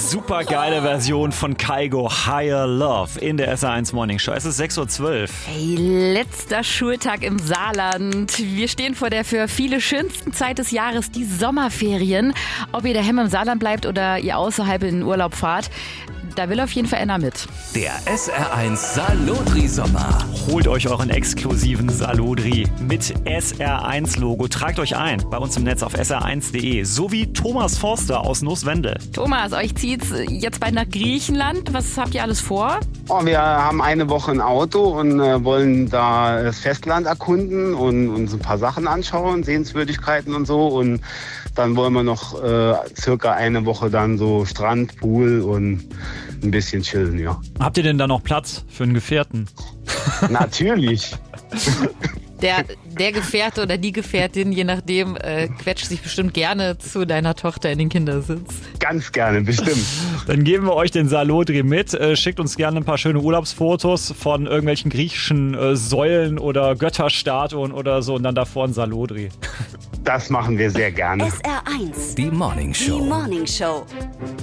super geile Version von Kygo, Higher Love, in der SR1 Morning Show. Es ist 6.12 Uhr. Hey, letzter Schultag im Saarland. Wir stehen vor der für viele schönsten Zeit des Jahres, die Sommerferien. Ob ihr daheim im Saarland bleibt oder ihr außerhalb in den Urlaub fahrt, da will auf jeden Fall einer mit. Der SR1 Salodri-Sommer. Holt euch euren exklusiven Salodri mit SR1-Logo. Tragt euch ein bei uns im Netz auf sr1.de. Sowie Thomas Forster aus Nusswende. Thomas, euch zieht's jetzt bald nach Griechenland. Was habt ihr alles vor? Wir haben eine Woche ein Auto und wollen da das Festland erkunden und uns ein paar Sachen anschauen, Sehenswürdigkeiten und so. Und dann wollen wir noch circa eine Woche dann so Strand, Pool und ein bisschen chillen, ja. Habt ihr denn da noch Platz für einen Gefährten? Natürlich. Der Gefährte oder die Gefährtin, je nachdem, quetscht sich bestimmt gerne zu deiner Tochter in den Kindersitz. Ganz gerne, bestimmt. Dann geben wir euch den Salodri mit. Schickt uns gerne ein paar schöne Urlaubsfotos von irgendwelchen griechischen Säulen oder Götterstatuen oder so und dann davor ein Salodri. Das machen wir sehr gerne. SR1. Die Morning Show. Die Morning Show.